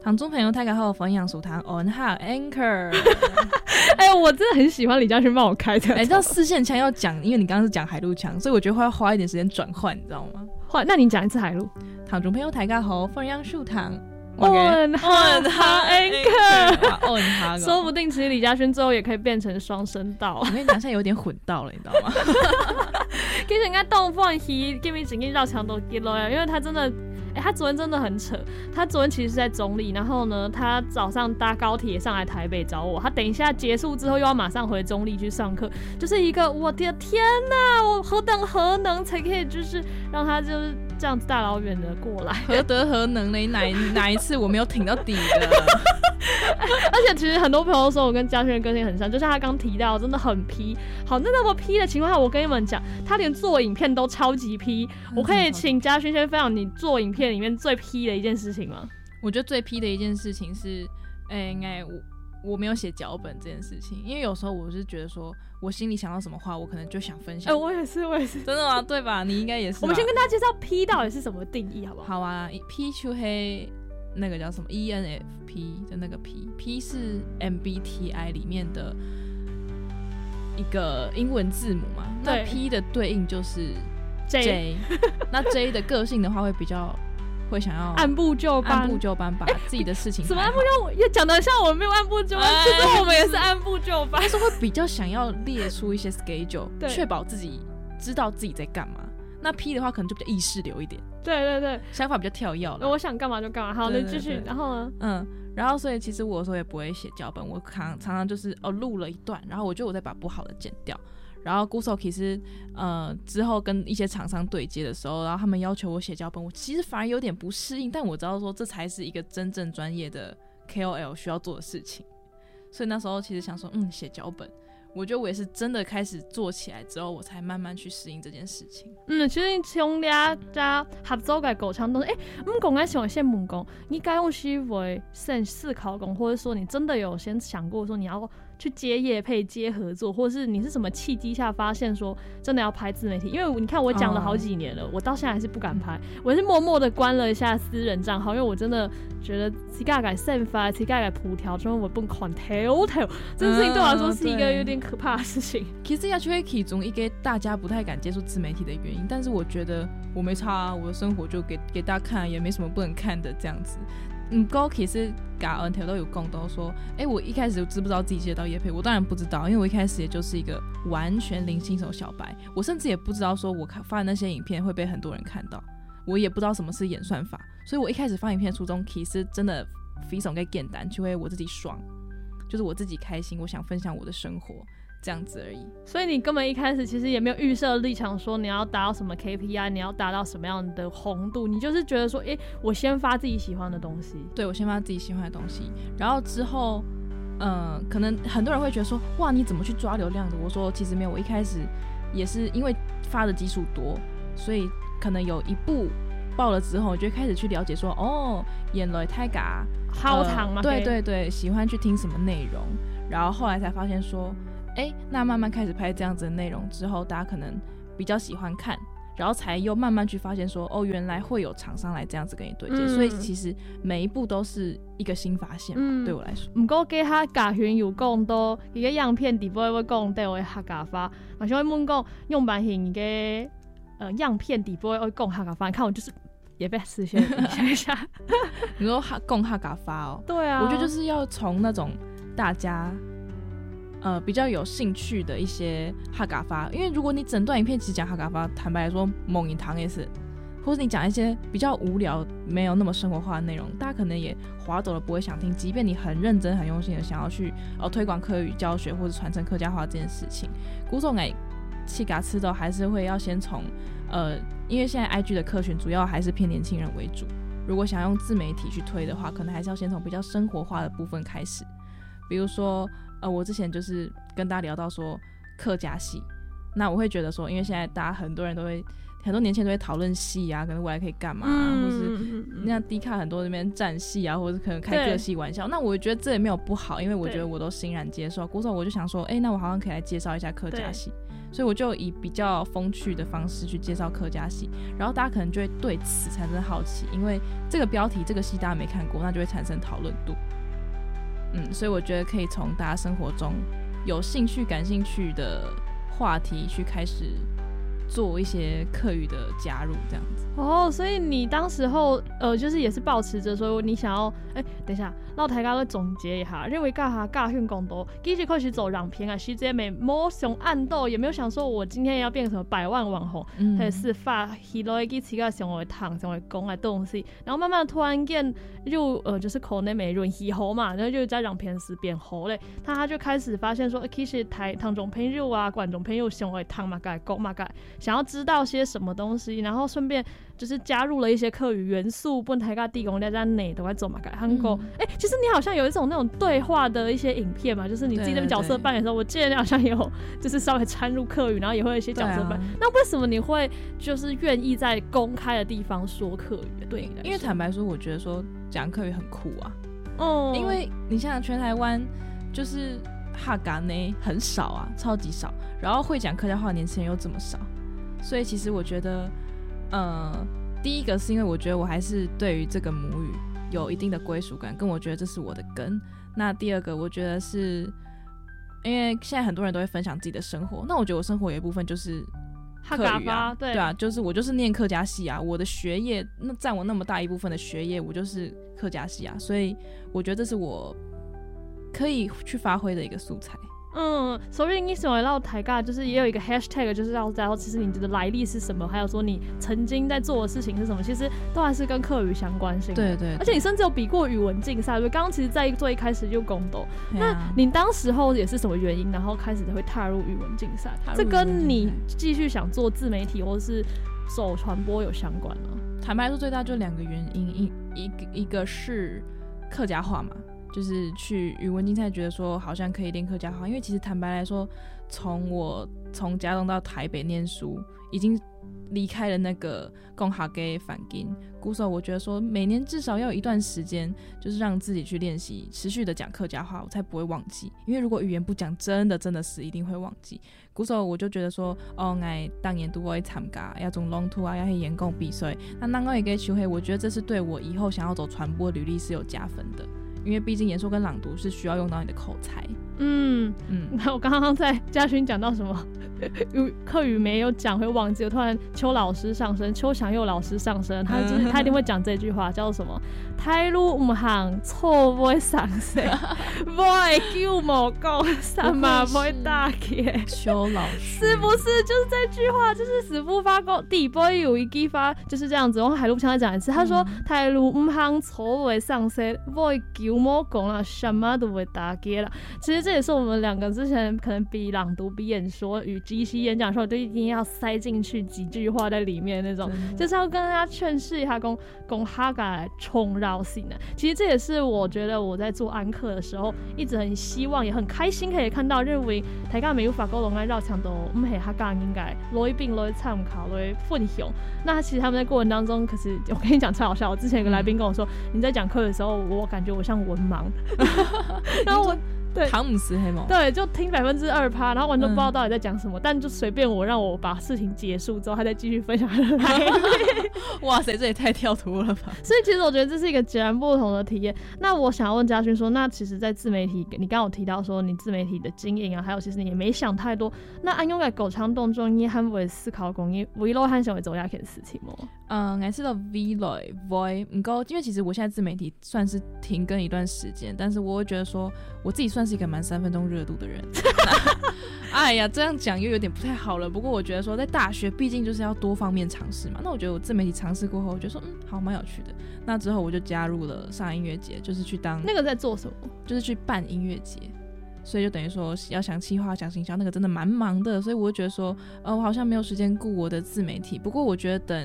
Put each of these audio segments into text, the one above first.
堂中朋友大家好，分享属堂 on 哈 anchor。 我真的很喜欢李嘉轩帮我开的。 知道四线腔要讲，因为你刚刚是讲海陆腔，所以我觉得会花一点时间转换，你知道吗？ 那你讲一次海陆。 堂中朋友大家好，分享属堂 on 哈 anchor。 on 哈， 说不定其实李嘉轩最后也可以变成双声道。 我跟你讲，现在有点混到了，你知道吗？ 其实应该动放戏，给你整个绕墙都给了，因为他真的。他昨天真的很扯。他昨天其实是在中立，然后呢，他早上搭高铁上来台北找我，他等一下结束之后又要马上回中立去上课，就是一个我的天哪，我何等何能才可以就是让他就是这样子大老远的过来？ 何德何能呢？哪一次我没有挺到底的？ 而且其实很多朋友说我跟嘉轩的个性很像，就像他刚提到，真的很P。好，那么P的情况下，我跟你们讲，他连做影片都超级P。我可以请嘉轩先分享你做影片里面最P的一件事情吗？ 我觉得最P的一件事情是，应该我没有写脚本这件事情，因为有时候我是觉得说，我心里想到什么话，我可能就想分享。 我也是， 真的吗？对吧？你应该也是吧。 我们先跟大家介绍P到底是什么定义，好不好？ 好啊 ，P 就黑。那个叫什么 ENFP 的那个 P 是 MBTI 里面的一个英文字母嘛，那 P 的对应就是 J 那 J 的个性的话会比较会想要按部就班把自己的事情什么按部就班，也讲得像我没有按部就班，其实我们也是按部就班， 但是会比较想要列出一些 schedule， 确保自己知道自己在干嘛。那 P 的话可能就比较意识流一点， 对， 想法比较跳跃了。 我想干嘛就干嘛。好，那继续。然后呢？ 然后所以其实我有时候也不会写脚本，我常常就是录了一段，然后我觉得我再把不好的剪掉。然后 Guso 其实之后跟一些厂商对接的时候，然后他们要求我写脚本，我其实反而有点不适应，但我知道说这才是一个真正专业的 KOL 需要做的事情。所以那时候其实想说，写脚本。我觉得我也是真的开始做起来之后，我才慢慢去适应这件事情。 其实从大家合作的过程中，不过我想先问讲，你该用思维先思考过，或者说你真的有先想过说你要去接业配、接合作，或者是你是什么契机下发现说真的要拍自媒体？因为你看我讲了好几年了，我到现在还是不敢拍，我是默默的关了一下私人账号，因为我真的觉得自己改散发，自己改谱条，所以我不管头，这件事情对我来说是一个有点可怕的事情。 其实也是其中一个大家不太敢接触自媒体的原因，但是我觉得我没差啊，我的生活就给大家看，也没什么不能看的这样子。不过其实甲恩条都有讲到说，我一开始知不知道自己接到业配？我当然不知道，因为我一开始也就是一个完全零新手小白，我甚至也不知道说我发的那些影片会被很多人看到，我也不知道什么是演算法，所以我一开始发影片的初衷其实真的非常的简单，就会我自己爽，就是我自己开心，我想分享我的生活。这样子而已， 所以你根本一开始其实也没有预设立场，说你要达到什么 KPI， 你要达到什么样的红度，你就是觉得说，我先发自己喜欢的东西。 对，我先发自己喜欢的东西，然后之后，可能很多人会觉得说，哇，你怎么去抓流量的？我说其实没有，我一开始也是因为发的基数多，所以可能有一部爆了之后，我就开始去了解说，原来太嘎好长嘛， 对，喜欢去听什么内容，然后后来才发现说。那慢慢开始拍这样子的内容之后，大家可能比较喜欢看，然后才又慢慢去发现说，原来会有厂商来这样子跟你对接，所以其实每一步都是一个新发现对我来说。 不过给他嘉轩有讲到一个样片底部会讲到会客家话，我想问讲用版型一个样片底部会讲客家话，你看我就是也被实现一下。 你说讲客家话哦？ 对啊， 我觉得就是要从那种大家。比较有兴趣的一些客家话，因为如果你整段影片其实讲客家话，坦白来说，猛饮堂也是，或是你讲一些比较无聊、没有那么生活化的内容，大家可能也滑走了，不会想听。即便你很认真、很用心的想要去推广客语教学或者传承客家话这件事情，古总哎，气嘎吃到还是会要先从因为现在 IG 的客群主要还是偏年轻人为主，如果想用自媒体去推的话，可能还是要先从比较生活化的部分开始，比如说。我之前就是跟大家聊到说客家戏，那我会觉得说，因为现在大家很多人都会很多年轻人都会讨论系啊，可能未来可以干嘛或是那 D 卡很多那边站系啊，或者可能开各系玩笑。那我觉得这也没有不好，因为我觉得我都欣然接受。过后我就想说，那我好像可以来介绍一下客家系，所以我就以比较风趣的方式去介绍客家系，然后大家可能就会对此产生好奇，因为这个标题这个系大家没看过，那就会产生讨论度。所以我觉得可以从大家生活中有兴趣、感兴趣的话题去开始做一些客语的加入，这样子。 所以你当时候就是也是抱持着说你想要等一下，让大家来总结一下，认为教训更多，其实开始走让偏啊，其实没想暗斗，也没有想说我今天要变成100万网红，还是发起来去其他想会躺想会讲的东西，然后慢慢突然间就就是口内没润起红嘛，然后就在让偏时变红嘞，他就开始发现说，其实台中朋友啊、观众朋友想会躺嘛该讲嘛该，想要知道些什么东西，然后顺便就是加入了一些客语元素，不台家地公在内都在做嘛该韩国。其实你好像有一种那种对话的一些影片嘛，就是你自己的角色扮演的时候，我记得你好像也有就是稍微掺入客语，然后也会有一些角色扮演。那为什么你会就是愿意在公开的地方说客语？对你来说， 因为坦白说，我觉得说讲客语很酷啊。因为你想想全台湾就是哈嘎呢很少啊，超级少，然后会讲客家话的年轻人又这么少，所以其实我觉得第一个是因为我觉得我还是对于这个母语有一定的归属感，跟我觉得这是我的根。那第二个我觉得是因为现在很多人都会分享自己的生活，那我觉得我生活有一部分就是客语啊，对啊，就是我就是念客家系啊，我的学业那占我那么大一部分的学业，我就是客家系啊，所以我觉得这是我可以去发挥的一个素材。 所以你想到台尬，就是也有一个 hashtag， 就是要知道其实你的来历是什么，还有说你曾经在做的事情是什么，其实都还是跟客语相关性的。对，而且你甚至有比过语文竞赛，对，刚刚其实在最一开始就公斗。那你当时候也是什么原因，然后开始会踏入语文竞赛？这跟你继续想做自媒体或是走传播有相关吗？ 坦白说，最大就2个原因，一个是客家话嘛。就是去语文竞赛，觉得说好像可以练客家话，因为其实坦白来说，从嘉东到台北念书，已经离开了那个讲客家环境，故所我觉得说每年至少要有一段时间，就是让自己去练习，持续的讲客家话，我才不会忘记。因为如果语言不讲，真的是一定会忘记。故所我就觉得说，我当年都会参加要种 long tour 啊，要去演讲比赛，那我也可以学会，我觉得这是对我以后想要走传播履历是有加分的。因为毕竟演说跟朗读是需要用到你的口才。 那我刚刚在嘉勋讲到什么客语没有讲会忘记，我突然邱老师上身，邱祥佑老师上身，他一定会讲这句话，叫什么？台路唔行，错不会上身，不会叫某讲，什么不会打开。 邱老师是不是就是这句话？就是死不发功，底波有一句发就是这样子。我海陆强再讲一次，他说台路唔行，错不会上身，不会叫某讲啦，什么都不会打开了。其实这也是我们2个之前可能比朗读、比演说与即席演讲的时候，就一定要塞进去几句话在里面那种，就是要跟大家劝示一下，讲哈嘎来冲绕性的。其实这也是我觉得我在做安课的时候，一直很希望，也很开心可以看到，认为台尬没有法沟通来绕墙都唔系哈嘎应该落一并落一参考落一分享。那其实他们在过程当中，可是我跟你讲超好笑，我之前有个来宾跟我说，你在讲课的时候，我感觉我像文盲，然后我。对， 汤姆斯黑猫， 对，就听2%，然后完全不知道到底在讲什么，但就随便让我把事情结束之后，他再继续分享他的来历。 哇塞，这也太跳脱了吧！ 所以其实我觉得这是一个截然不同的体验。那我想要问嘉勋说，那其实，在自媒体，你刚刚有提到说你自媒体的经营啊，还有其实你也没想太多。那按用在狗肠动中，你还会思考讲你为了和想会做下件事情吗？ 我知道 Vlog，不过因为其实我现在自媒体算是停更一段时间，但是我会觉得说我自己算是一个蛮3分钟热度的人。哎呀，这样讲又有点不太好了。不过我觉得说在大学毕竟就是要多方面尝试嘛。那我觉得我自媒体尝试过后，我觉得说好蛮有趣的。那之后我就加入了上音乐节，就是去当那个在做什么？ 就是去办音乐节。所以就等于说要想企划想行销，那个真的蛮忙的，所以我就觉得说我好像没有时间顾我的自媒体。不过我觉得等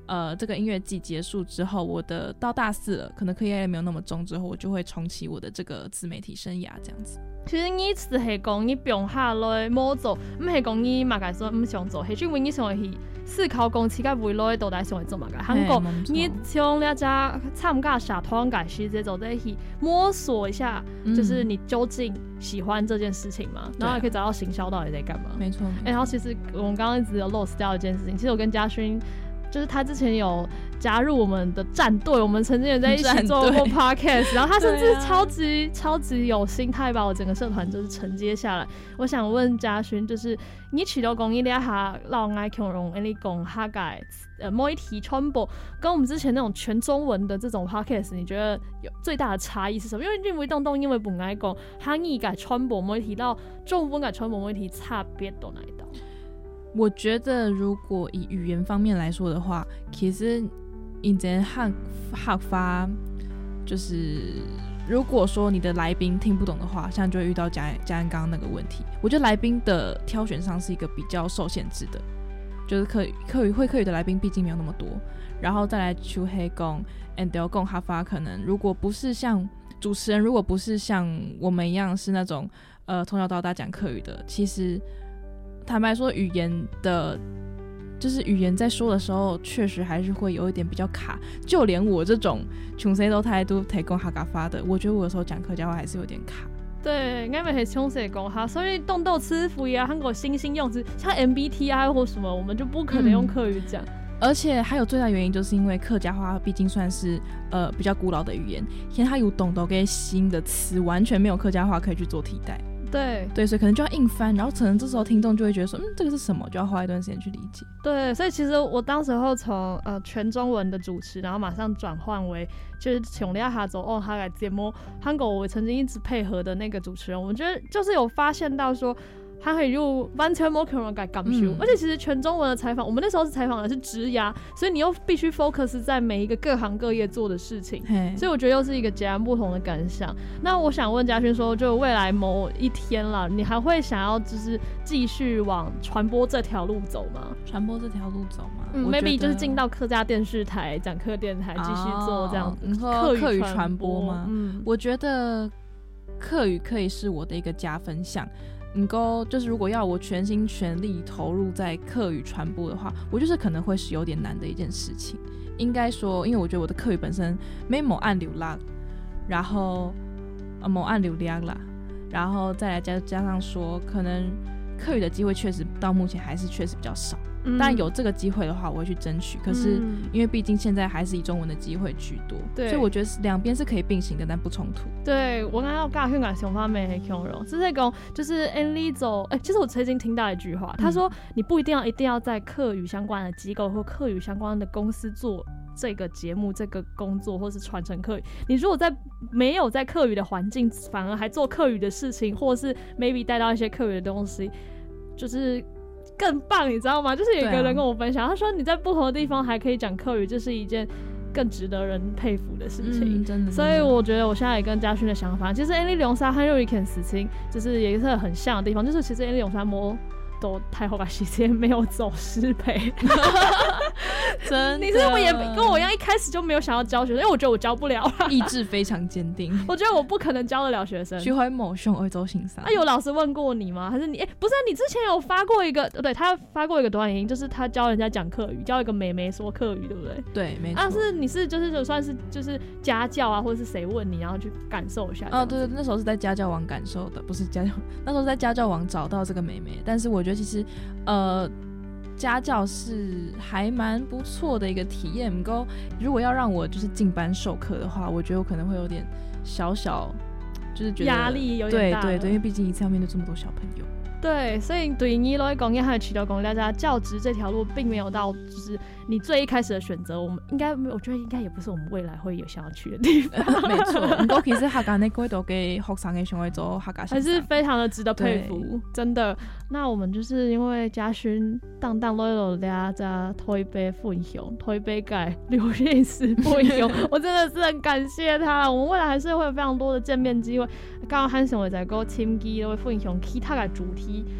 这个音乐季结束之后，我的到大4了，可能课业压力没有那么重之后，我就会重启我的这个自媒体生涯这样子。 其实你只是讲你不用下来摸做，唔是讲你嘛个说唔想做，係因為你想會去思考講自己未來到底想會做嘛個。韓國你從了解參加社團嘅時節就在去摸索一下，就是你究竟喜歡這件事情嘛，然後也可以找到行銷到底在幹嘛。 沒錯。 然後其實我們剛剛一直有 lost 掉一件事情，其實我跟嘉勳。就是他之前有加入我们的战队，我们曾经也在一起做过 podcast， 然后他甚至超级有心态把我整个社团就是承接下来。我想问嘉勋，就是你除了讲一啲下老爱形容你讲下嘅某一题传播，跟我们之前那种全中文的这种 podcast， 你觉得有最大的差异是什么？因为因为动动因为本来讲韩语嘅传播某一题到中文嘅传播某一题差别到哪里到？ 我觉得如果以语言方面来说的话，其实以前客发就是如果说你的来宾听不懂的话，像就会遇到嘉恩刚刚那个问题。我觉得来宾的挑选上是一个比较受限制的，就是客语的来宾毕竟没有那么多，然后再来去黑讲 and 讲客发，可能如果不是像主持人，如果不是像我们一样是那种从小到大讲客语的，其实坦白说，语言在说的时候，确实还是会有一点比较卡。就连我这种从谁都态度提供哈嘎发的，我觉得我有时候讲客家话还是有点卡。 对，因为是从谁讲哈，所以动豆吃福呀，韩国新兴用词像 MBTI 或什么，我们就不可能用客语讲。 而且还有最大原因，就是因为客家话毕竟算是比较古老的语言，现在它有懂得给新的词，完全没有客家话可以去做替代。对，所以可能就要硬翻，然后可能这时候听众就会觉得说，这个是什么，就要花一段时间去理解。 对，所以其实我当时候从全中文的主持，然后马上转换为就是从利亚哈走他来节目，韩国我曾经一直配合的那个主持人，我觉得就是有发现到说。他可以用完全没可能改感受，而且其实全中文的采访，我们那时候是采访的是职涯，所以你又必须 focus 在每一个各行各业做的事情，所以我觉得又是一个截然不同的感想。那我想问嘉勋说，就未来某一天啦，你还会想要就是继续往传播这条路走吗？ 传播这条路走吗 ？maybe 就是进到客家电视台、讲客电台继续做这样。 你说客语传播吗？我觉得客语可以是我的一个加分项。就是如果要我全心全力投入在客语传播的话，我就是可能会是有点难的一件事情。应该说，因为我觉得我的客语本身没某按流浪，然后某按流量啦，然后再来加上说，可能客语的机会确实到目前还是确实比较少。但有这个机会的话，我会去争取。可是因为毕竟现在还是以中文的机会居多，所以我觉得两边是可以并行的，但不冲突。 对，我刚刚嘉勋的想法没很形容，是在讲就是Annie走，其实我最近听到一句话，他说你不一定要在客语相关的机构或客语相关的公司做这个节目、这个工作，或是传承客语。你如果没有在客语的环境，反而还做客语的事情，或是 maybe 带到一些客语的东西，就是更棒，你知道吗？就是有一个人跟我分享，他說你在不同的地方还可以讲客语，这是一件更值得人佩服的事情。 真的。 所以我觉得我现在也跟嘉勋的想法，其实 Annie 龍沙和有一件事情，就是也是很像的地方，就是其实 Annie 龍沙摸都太后把时间没有走失陪。 真的， 你是不是也跟我一样，一开始就没有想要教学生？因为我觉得我教不了， 意志非常坚定。 我觉得我不可能教得了学生。 徐怀某兄会周行上。 有老师问过你吗？还是你？不是，你之前有发过一个，对，他发过一个短影音，就是他教人家讲客语，教一个妹妹说客语，对不对？ 对，没错。 你是就算是就是家教啊，或者是谁问你，然后去感受一下。 对，那时候是在家教网感受的，不是家教，那时候在家教网找到这个妹妹，但是我觉得其实家教是还蛮不错的一个体验。不过如果要让我就是进班授课的话，我觉得我可能会有点小就是觉得压力有点大。 对，因为毕竟一次要面对这么多小朋友。 对，所以对你来讲，也还有渠道讲大家教职这条路并没有到就是你最一开始的选择。我觉得应该也不是我们未来会有想要去的地方。 没错，不过其实客家那几度给学生的想要做客家先生， 还是非常的值得佩服，真的。那我们就是因为嘉勋当落大家推杯分享，推杯盖留历史分享，我真的是很感谢他。我们未来还是会有非常多的见面机会。刚刚汉雄也在跟我亲机，都会分享其他的主题。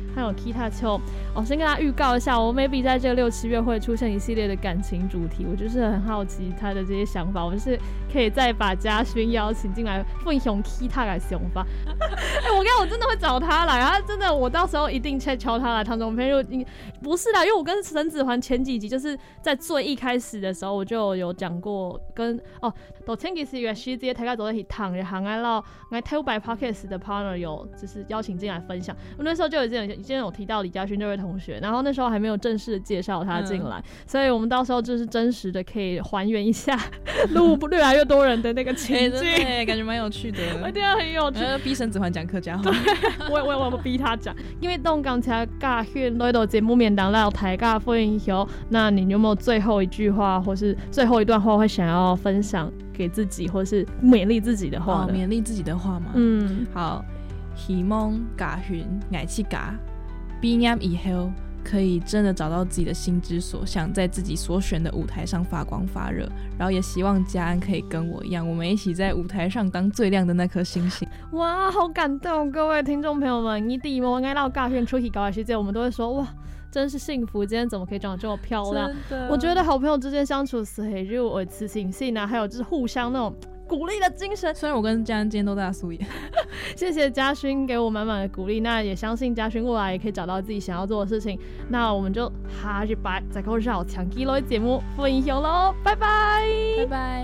还有 Kita 秋。先跟大家预告一下，我 maybe 在这6、7月会出现一系列的感情主题，我就是很好奇他的这些想法，我就是可以再把嘉勋邀请进来分享 Kita 的想法。我跟你讲，我真的会找他来啊！真的，我到时候一定去敲他来唐总朋友。不是啦，因为我跟陈子桓前几集就是在最一开始的时候，我就有讲过到前几次时节大家都在一起谈，然后我台北 Podcast 的 partner 有就是邀请进来分享。我那时候就已经有提到李嘉勋这位同学，然后那时候还没有正式的介绍他进来，所以我们到时候就是真实的可以还原一下录越来越多人的那个情境， 感觉蛮有趣的， 一定要很有趣。 逼沈子桓讲客家话， 我逼他讲，因为当刚才嘉勋来到节目面当来台尬分享，那你有没有最后一句话或是最后一段话会想要分享给自己，或是勉励自己的话呢？ 勉励自己的话吗？好，希望嘉勋爱去嘉，毕业以后可以真的找到自己的心之所向，在自己所选的舞台上发光发热，然后也希望嘉安可以跟我一样，我们一起在舞台上当最亮的那颗星星。 哇，好感动！各位听众朋友们，你第一我爱到嘉勋出去搞的时间，我们都会说哇，真是幸福，今天怎么可以长得这么漂亮？我觉得好朋友之间相处是很有磁性啊，还有就是互相那种鼓励的精神。 虽然我跟嘉恩今天都大素颜， 谢谢嘉勋给我满满的鼓励，那也相信嘉勋未来也可以找到自己想要做的事情。那我们就下礼拜再跟绕强基的节目分享咯，拜拜， 拜拜。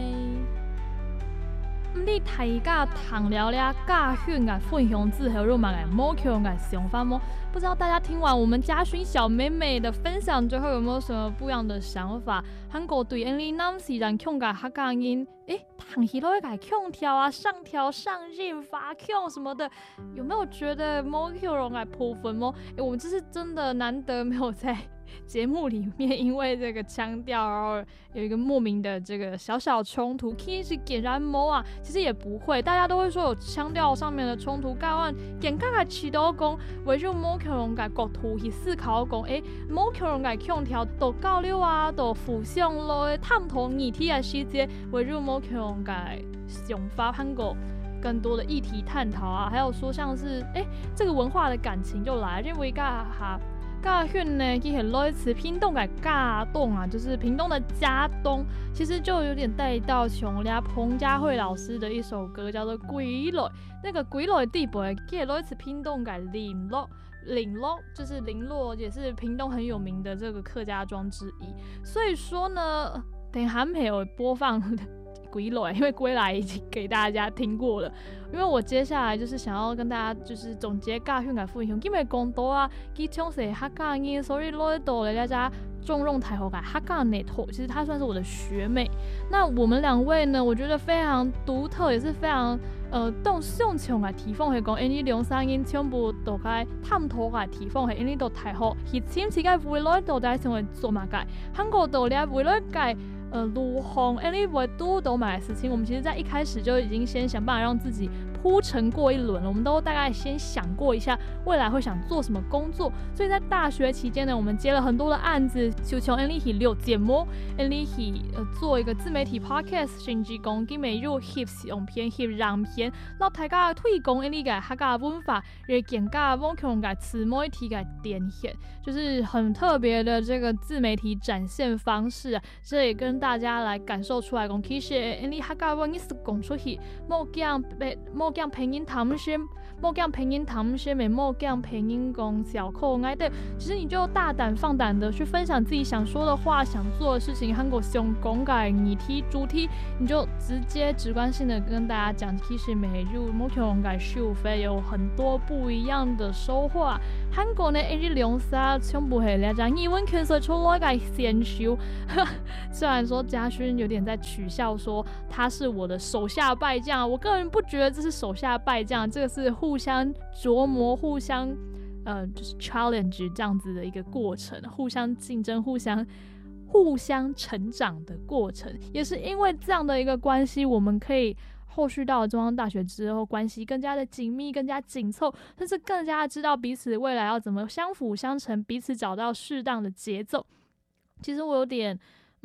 你大家谈了了嘉勋的分享之后，有冇嘅目标嘅想法吗？不知道大家听完我们嘉勋小妹妹的分享之后，有没有什么不一样的想法？韩国对因你男时人唱嘅客家音，弹起来嘅唱跳啊，上调上进发唱什么的，有没有觉得目标容嘅部分吗？我们这是真的难得没有在节目里面因为这个腔调然后有一个莫名的这个小小冲突，其实点燃某啊，其实也不会，大家都会说有腔调上面的冲突，干完点个个起到讲，为咗某条人嘅角度去思考讲，某条人嘅腔调到交流啊，到互相来探讨议题嘅时节，为咗某条人嘅想法，韩国更多的议题探讨啊，还有说像是这个文化的感情就来，因为嘉勋呢，其实来自屏东的嘉东啊，就是屏东的嘉东，其实就有点带到像彭佳慧老师的一首歌，叫做《归来》。那个归来的地步，其实来自屏东的林落，就是林落，也是屏东很有名的这个客家庄之一。所以说呢，等下没有播放归来，因为归来已经给大家听过了。因为我接下来就是想要跟大家就是总结嘉勋的分享，因为讲到啊，佢唱是客家音，所以来到了大家中用台后嘅客家内头，其实她算是我的学妹。那我们两位呢，我觉得非常独特，也是非常动向唱嘅地方係講，你兩三音全部都該探討嘅地方係你到台後，而前次嘅未來到底成為做乜嘅？韓國到咧未來嘅如何你會都到買的事情，我們其實在一開始就已經先想辦法讓自己鋪陳過一輪了，我們都大概先想過一下未來會想做什麼工作，所以在大學期間呢，我們接了很多的案子，就從你去錄節目，你去做一個自媒體 podcast， 甚至講佢咪有翕相片、翕影片，讓大家推廣你嘅客家文化，也更加網強嘅自媒體嘅展現，就是很特別的這個自媒體展現方式啊，這也跟大家來感受出來講，其實你客家話你是講出去，冇講拼音談先，冇講拼音談先，咪冇講拼音講小口愛的，其實你就大膽放膽的去分享自己想說的話、想做的事情，韓國想講嘅議題主題，你就直接直觀性的跟大家講，其實每日冇講嘅收費有很多不一樣的收穫。韓國呢，一日兩三全部係嚟講英文其實出來嘅先修，雖然說嘉勳有點在取笑說他是我的手下敗將，我個人不覺得這是手下敗將，這個是互相琢磨、互相就是 challenge 這樣子的一個過程，互相競爭、互相成長的過程，也是因為這樣的一個關係，我們可以後續到了中央大學之後，關係更加的緊密、更加緊湊，甚至更加知道彼此未來要怎麼相輔相成，彼此找到適當的節奏。其實我有點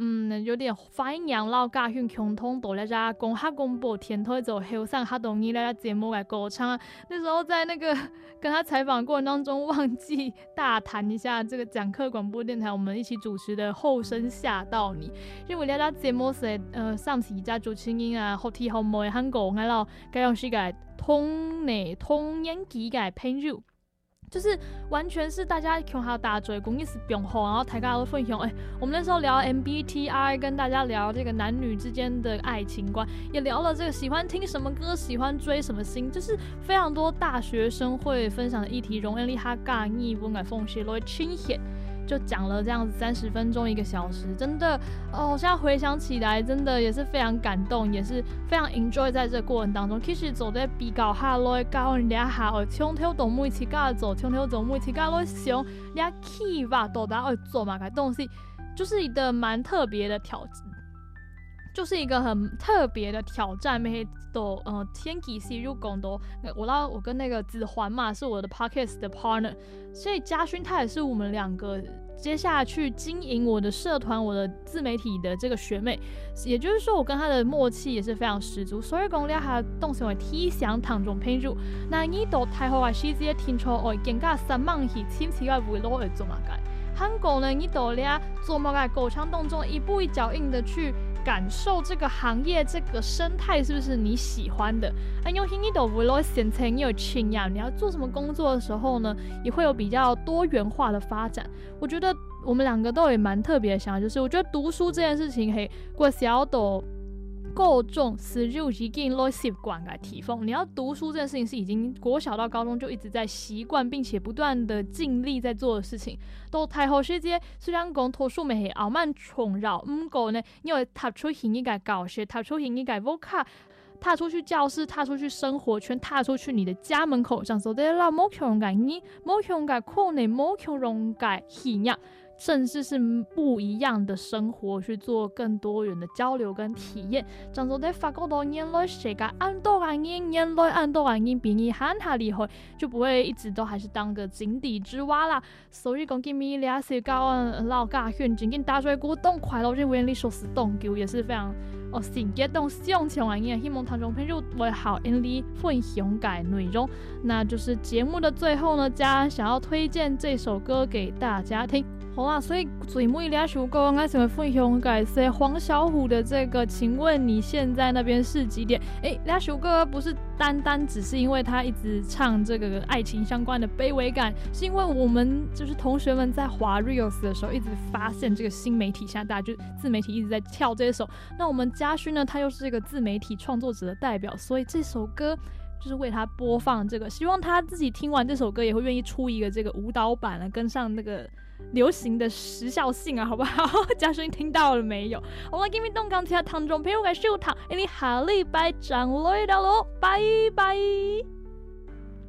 有点发音养老家训共同到大家公哈公布天推走后上哈东尼大家节目来歌唱。那时候在那个跟他采访过程当中，忘记大谈一下这个讲课广播电台我们一起主持的后生吓到你，因为大家节目是上次加主持人啊，好听好美韩国爱老该用是个通年级的朋友。就是完全是大家看他大嘴公意思变红，然后大家都分享，我们那时候聊 MBTI， 跟大家聊这个男女之间的爱情观，也聊了这个喜欢听什么歌，喜欢追什么星，就是非常多大学生会分享的议题，容易令他尬意温改奉献，都会倾显。就讲了这样子30分钟1个小时，真的现在回想起来，真的也是非常感动，也是非常 enjoy 在这个过程当中。其实做在比较下来，教人家下从头到尾起家做，从头到尾起家来想，你起吧到达要做嘛个东西，就是一个蛮特别的挑战。就是一个很特别的挑战，没都天气是入讲到我跟那个子环嘛是我的 podcast 的 partner， 所以嘉勋他也是我们2个接下去经营我的社团、我的自媒体的这个学妹，也就是说我跟他的默契也是非常十足，所以讲你还动成为体想当中配入，那你到太好的时节听出哦，更加3万起亲戚个围路会做嘛个。韩国呢，你到了做某个狗肠动作，一步一脚印的去感受这个行业、这个生态是不是你喜欢的？尤其你都为了现在你有经验，你要做什么工作的时候呢，也会有比较多元化的发展。我觉得我们2个都有蛮特别的想法，就是我觉得读书这件事情，过小都够重思入已经来习惯的提风。你要读书这件事情是已经国小到高中就一直在习惯，并且不断的尽力在做的事情。到太后时节，虽然讲读书咪系傲慢重绕，不过呢，因为踏出新一个教室，踏出新一个舞卡。踏出去教室，踏出去生活圈，踏出去你的家门口上，所以啦，冇强改你，冇强改可能，冇强改体验。甚至是不一样的生活，去做更多元的交流跟体验。这样子在发觉到原来世界按多个人，原来按多个人比你还他厉害，就不会一直都还是当个井底之蛙啦。所以讲今咪俩是教老家训，真正大水鼓动快乐，就为你说是动球也是非常新激动向强的人，希望听众朋友会好因你分享改内容。那就是节目的最后呢，嘉安想要推荐这首歌给大家听。好啦，所以最尾2首歌我想分享的是黄小琥的这个请问你现在那边是几点？2首歌不是单单只是因为他一直唱这个爱情相关的卑微感，是因为我们就是同学们在滑 Reels 的时候一直发现这个新媒体，现在大家就自媒体一直在跳这首。那我们嘉勋呢，他又是一个自媒体创作者的代表，所以这首歌就是为他播放这个，希望他自己听完这首歌也会愿意出一个这个舞蹈版来跟上那个流行的时效性啊，好不好？嘉勋听到了没有？我们今日动感听听众朋友嘅收聽，你下禮拜再來到咯，拜拜。